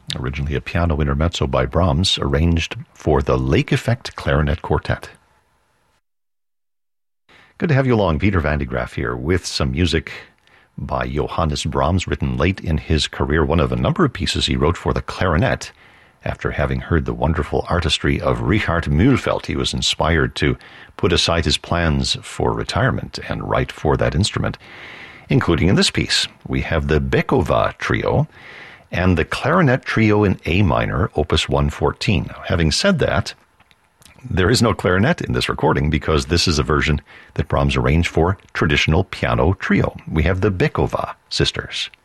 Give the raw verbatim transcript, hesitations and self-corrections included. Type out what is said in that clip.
originally a piano intermezzo by Brahms, arranged for the Lake Effect Clarinet Quartet. Good to have you along. Peter Van de Graaff here with some music by Johannes Brahms, written late in his career, one of a number of pieces he wrote for the clarinet. After having heard the wonderful artistry of Richard Mühlfeld, he was inspired to put aside his plans for retirement and write for that instrument, including in this piece. We have the Bekova Trio and the Clarinet Trio in A minor, Opus one fourteen. Now, having said that, there is no clarinet in this recording because this is a version that Brahms arranged for traditional piano trio. We have the Bekova sisters.